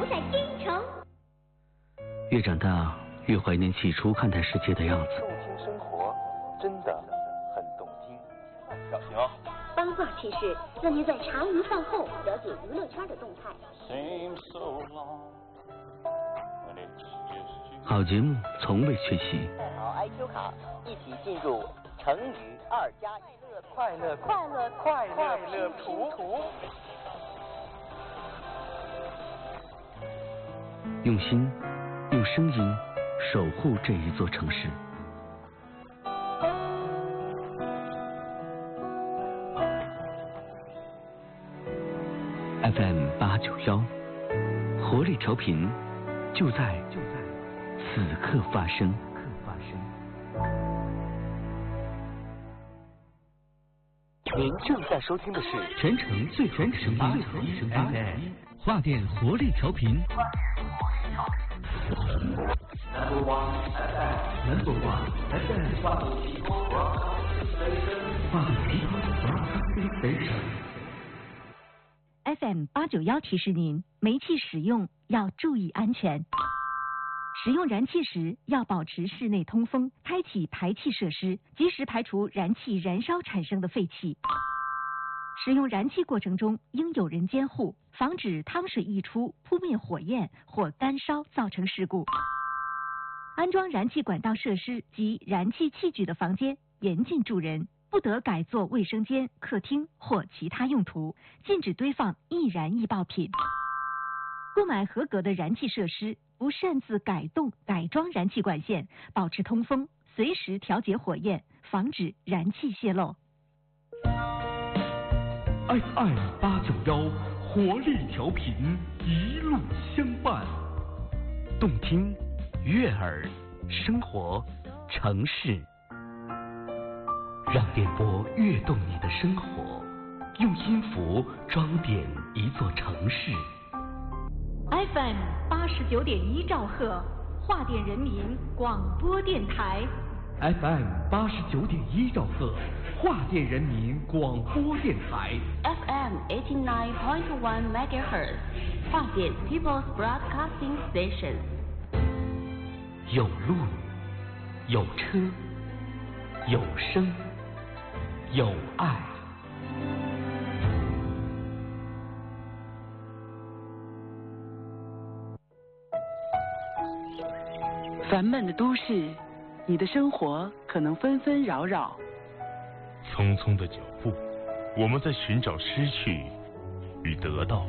在京城。 越长大，越怀念起初看待世界的样子。 动听生活，真的很动听。小心哦！ 八卦趣事，让您在茶余饭后了解娱乐圈的动态。 好节目从未缺席。 带好 IQ 卡，一起进入成语2+1 快乐图。 用心，用声音守护这一座城市。FM 891，活力调频，就在此刻发生。 您正在收听的是全城最全声音 FM 华电活力调频。Number one FM 华电Station。 FM 891提示您，煤气使用要注意安全。使用燃气时要保持室内通风，开启排气设施，及时排除燃气燃烧产生的废气。使用燃气过程中应有人监护，防止汤水溢出扑灭火焰或干烧造成事故。安装燃气管道设施及燃气器具的房间严禁住人，不得改作卫生间、客厅或其他用途，禁止堆放易燃易爆品。购买合格的燃气设施，不擅自改动、改装燃气管线，保持通风，随时调节火焰，防止燃气泄漏。 FM 891活力调频，一路相伴， 动听、悦耳、生活、城市，让电波跃动你的生活，用音符装点一座城市。 FM 89.1兆赫，华电人民广播电台。 FM 89.1兆赫，华电人民广播电台。 FM 89.1 MHz， 华电 People's Broadcasting Station。 有路，有车，有声，有爱。 烦闷的都市，你的生活可能纷纷扰扰。 匆匆的脚步，我们在寻找失去与得到。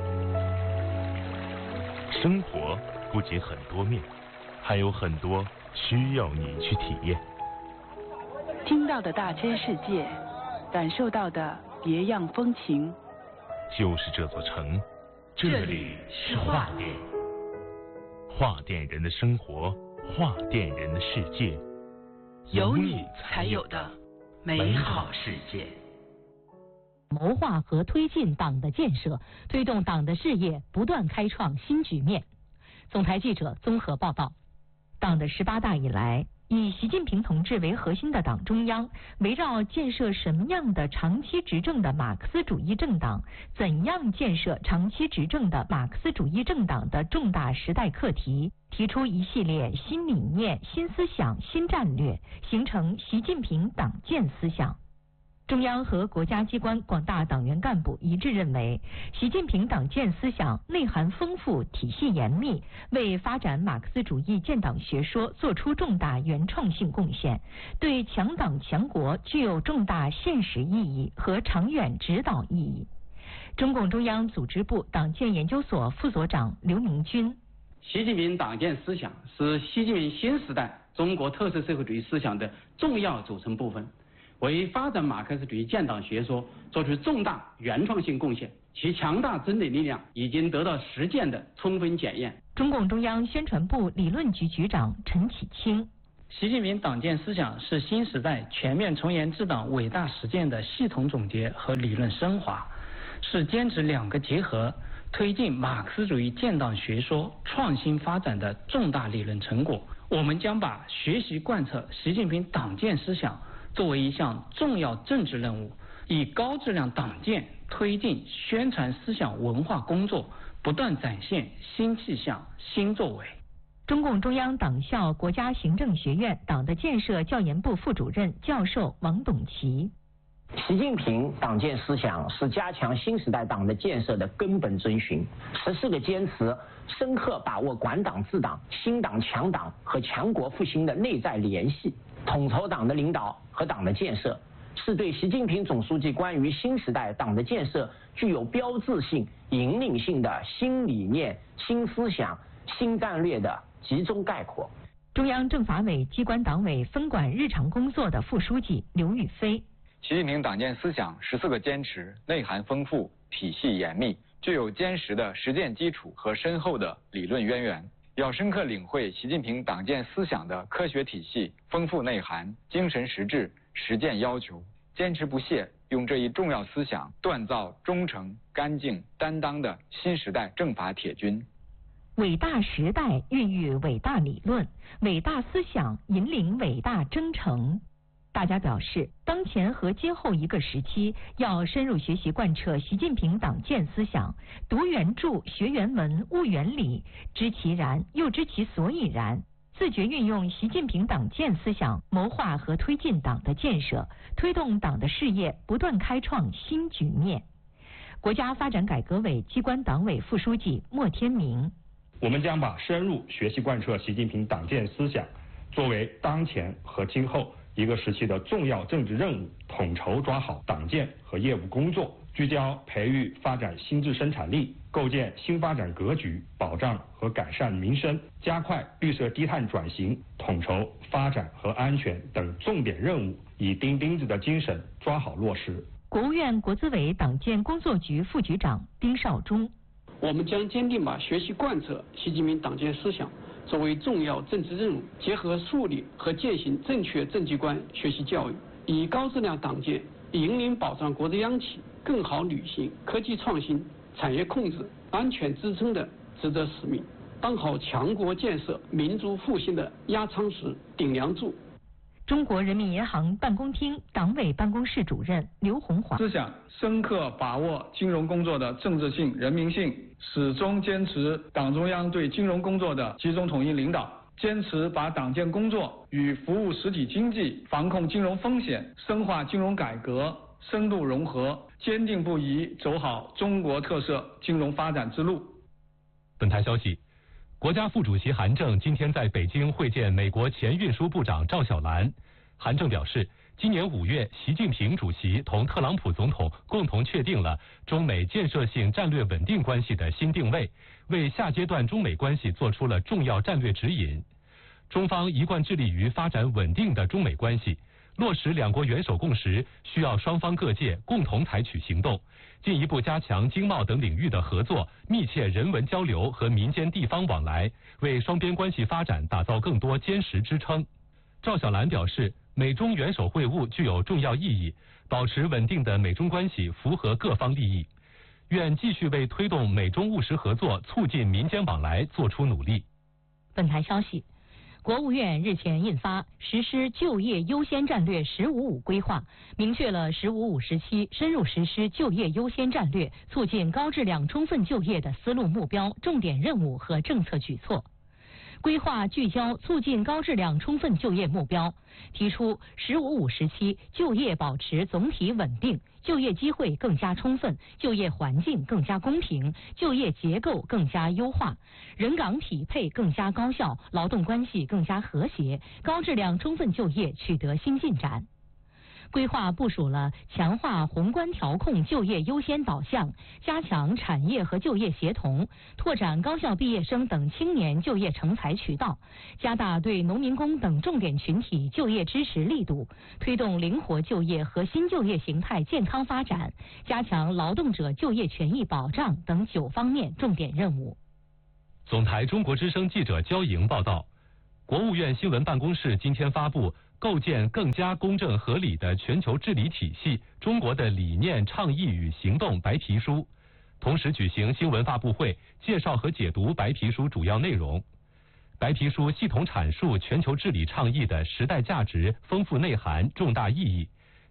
生活不仅很多面，还有很多需要你去体验。 听到的大千世界，感受到的别样风情。 就是这座城，这里是华电。华电人的生活，华电人的世界， 有你才有的美好世界。 谋划和推进党的建设，推动党的事业不断开创新局面。总台记者综合报道。党的18大以来，以习近平同志为核心的党中央，围绕建设什么样的长期执政的马克思主义政党，怎样建设长期执政的马克思主义政党的重大时代课题，提出一系列新理念、新思想、新战略，形成习近平党建思想。中央和国家机关广大党员干部一致认为，习近平党建思想内涵丰富、体系严密，为发展马克思主义建党学说作出重大原创性贡献，对强党强国具有重大现实意义和长远指导意义。中共中央组织部党建研究所副所长刘明军： 习近平党建思想是习近平新时代中国特色社会主义思想的重要组成部分，为发展马克思主义建党学说做出重大原创性贡献，其强大真理力量已经得到实践的充分检验。 中共中央宣传部理论局局长陈启清： 习近平党建思想是新时代全面从严治党伟大实践的系统总结和理论升华，是坚持两个结合，推进马克思主义建党学说创新发展的重大理论成果。我们将把学习贯彻习近平党建思想作为一项重要政治任务， 以高质量党建推进宣传思想文化工作，不断展现新气象、新作为。 中共中央党校国家行政学院党的建设教研部副主任教授王董奇。 习近平党建思想是加强新时代党的建设的根本遵循，14个坚持深刻把握管党治党、新党强党和强国复兴的内在联系，统筹党的领导和党的建设，是对习近平总书记关于新时代党的建设具有标志性、引领性的新理念、新思想、新战略的集中概括。 中央政法委机关党委分管日常工作的副书记刘宇飞。 习近平党建思想14个坚持内涵丰富、体系严密，具有坚实的实践基础和深厚的理论渊源。要深刻领会习近平党建思想的科学体系、丰富内涵、精神实质、实践要求，坚持不懈，用这一重要思想锻造忠诚、干净、担当的新时代政法铁军。 伟大时代孕育伟大理论，伟大思想引领伟大征程。大家表示，当前和今后一个时期，要深入学习贯彻习近平党建思想，读原著、学原文、悟原理，知其然，又知其所以然，自觉运用习近平党建思想，谋划和推进党的建设，推动党的事业不断开创新局面。国家发展改革委机关党委副书记莫天明。 我们将把深入学习贯彻习近平党建思想作为当前和今后一个时期的重要政治任务，统筹抓好党建和业务工作，聚焦培育发展新质生产力，构建新发展格局，保障和改善民生，加快绿色低碳转型，统筹发展和安全等重点任务，以钉钉子的精神抓好落实。 国务院国资委党建工作局副局长丁绍忠。 我们将坚定把学习贯彻习近平党建思想作为重要政治任务，结合树立和践行正确政绩观学习教育，以高质量党建引领保障国之央企更好履行科技创新、产业控制、安全支撑的职责使命，当好强国建设、民族复兴的压舱石、顶梁柱。 中国人民银行办公厅党委办公室主任刘红华。 思想深刻把握金融工作的政治性、人民性，始终坚持党中央对金融工作的集中统一领导，坚持把党建工作与服务实体经济、防控金融风险、深化金融改革深度融合，坚定不移走好中国特色金融发展之路。 本台消息，国家副主席韩正今天在北京会见美国前运输部长赵小兰。韩正表示，今年5月，习近平主席同特朗普总统共同确定了中美建设性战略稳定关系的新定位，为下阶段中美关系做出了重要战略指引。中方一贯致力于发展稳定的中美关系，落实两国元首共识，需要双方各界共同采取行动，进一步加强经贸等领域的合作，密切人文交流和民间地方往来，为双边关系发展打造更多坚实支撑。赵小兰表示，美中元首会晤具有重要意义，保持稳定的美中关系符合各方利益，愿继续为推动美中务实合作、促进民间往来做出努力。 本台消息，国务院日前印发实施就业优先战略“15-5”规划，明确了“15-5”时期深入实施就业优先战略，促进高质量充分就业的思路目标、重点任务和政策举措。规划聚焦促进高质量充分就业目标，提出“15-5”时期就业保持总体稳定，就业机会更加充分，就业环境更加公平，就业结构更加优化，人岗匹配更加高效，劳动关系更加和谐，高质量充分就业取得新进展。规划部署了强化宏观调控就业优先导向，加强产业和就业协同，拓展高校毕业生等青年就业成才渠道，加大对农民工等重点群体就业支持力度，推动灵活就业和新就业形态健康发展，加强劳动者就业权益保障等9方面重点任务。 总台中国之声记者焦莹报道，国务院新闻办公室今天发布构建更加公正合理的全球治理体系：中国的理念、倡议与行动白皮书，同时举行新闻发布会，介绍和解读白皮书主要内容。白皮书系统阐述全球治理倡议的时代价值、丰富内涵、重大意义，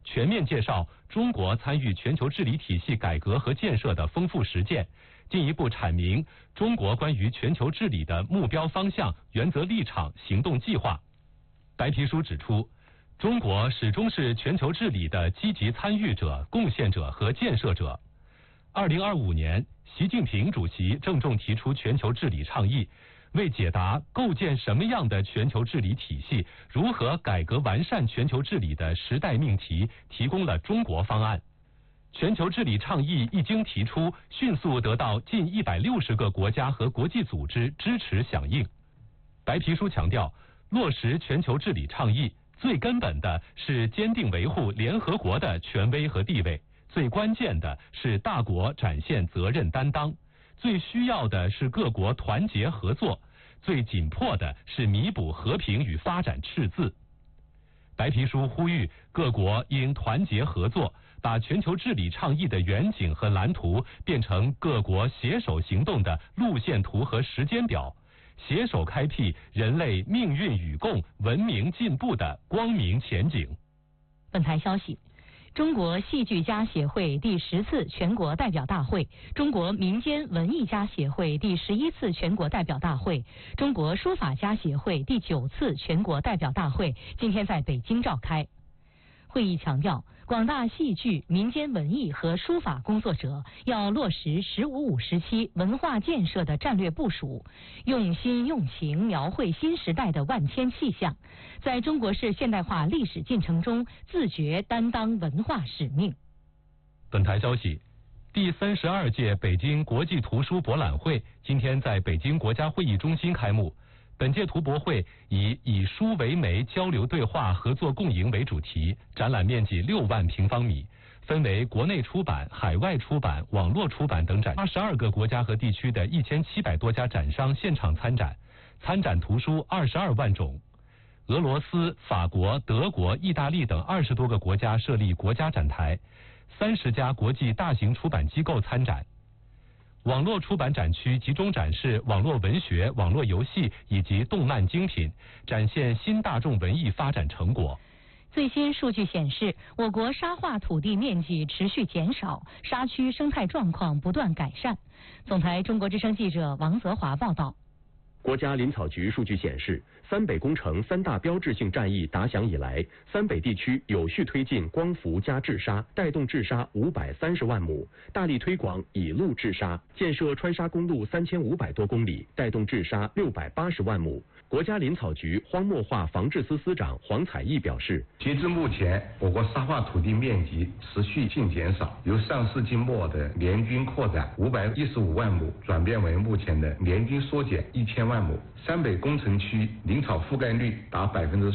全面介绍中国参与全球治理体系改革和建设的丰富实践，进一步阐明中国关于全球治理的目标方向、原则立场、行动计划。白皮书指出，中国始终是全球治理的积极参与者、贡献者和建设者。2025年，习近平主席郑重提出全球治理倡议，为解答构建什么样的全球治理体系、如何改革完善全球治理的时代命题，提供了中国方案。全球治理倡议一经提出，迅速得到近160个国家和国际组织支持响应。白皮书强调，落实全球治理倡议，最根本的是坚定维护联合国的权威和地位，最关键的是大国展现责任担当，最需要的是各国团结合作，最紧迫的是弥补和平与发展赤字。白皮书呼吁各国应团结合作，把全球治理倡议的远景和蓝图变成各国携手行动的路线图和时间表，携手开辟人类命运与共、文明进步的光明前景。 本台消息，中国戏剧家协会第10次全国代表大会、中国民间文艺家协会第11次全国代表大会、中国书法家协会第9次全国代表大会今天在北京召开。会议强调，广大戏剧、民间文艺和书法工作者要落实“十五五”时期文化建设的战略部署，用心用情描绘新时代的万千气象，在中国式现代化历史进程中自觉担当文化使命。 本台消息，第32届北京国际图书博览会今天在北京国家会议中心开幕。本届图博会以书为媒、交流对话、合作共赢为主题，展览面积6万平方米，分为国内出版、海外出版、网络出版等展，82个国家和地区的1700多家展商现场参展，参展图书22万种。俄罗斯、法国、德国、意大利等20多个国家设立国家展台，30家国际大型出版机构参展。网络出版展区集中展示网络文学、网络游戏以及动漫精品，展现新大众文艺发展成果。 最新数据显示，我国沙化土地面积持续减少，沙区生态状况不断改善。总台中国之声记者王泽华报道。 国家林草局数据显示，三北工程3大标志性战役打响以来，三北地区有序推进光伏加治沙，带动治沙530万亩，大力推广以路治沙，建设川沙公路3500多公里，带动治沙680万亩。国家林草局荒漠化防治司司长黄彩义表示， 截至目前，我国沙化土地面积持续性减少，由上世纪末的年均扩展515万亩，转变为目前的年均缩减1000万亩。三北工程区林草覆盖率达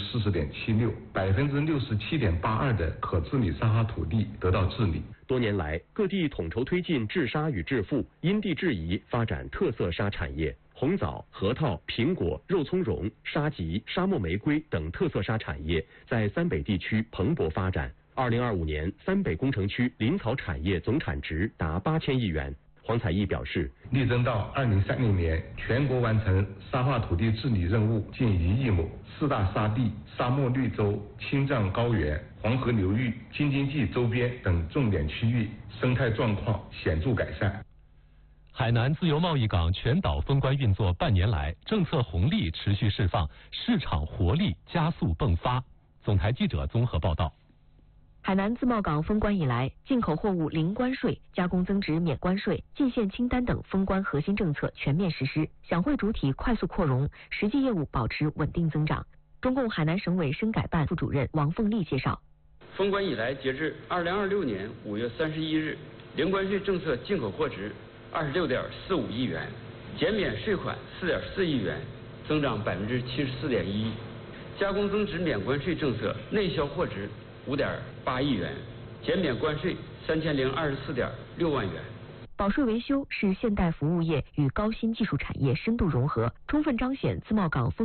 40.76%， 67.82%的可治理沙化土地得到治理。 多年来，各地统筹推进治沙与治复，因地制宜发展特色沙产业。红枣、核桃、苹果、肉苁蓉、沙棘、沙漠玫瑰等特色沙产业在三北地区蓬勃发展。2025年，三北工程区林草产业总产值达8000亿元。黄彩义表示， 力争到2030年全国完成沙化土地治理任务近1亿亩，4大沙地、沙漠绿洲、青藏高原、黄河流域、京津冀周边等重点区域生态状况显著改善。 海南自由贸易港全岛封关运作半年来，政策红利持续释放，市场活力加速迸发。总台记者综合报道。 海南自贸港封关以来，进口货物零关税、加工增值免关税、进线清单等封关核心政策全面实施，享会主体快速扩容，实际业务保持稳定增长。中共海南省委深改办副主任王凤丽介绍， 封关以来，截至2026年5月31日，零关税政策进口货值26.45亿元，减免税款4.4亿元，增长74.1%。加工增值免关税政策内销货值5.8亿元，减免关税3024.6万元。 保税维修是现代服务业与高新技术产业深度融合，充分彰显自贸港封